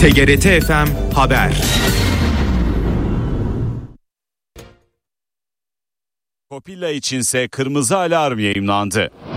TGRT FM Haber. Kopilla içinse kırmızı alarm yayımlandı.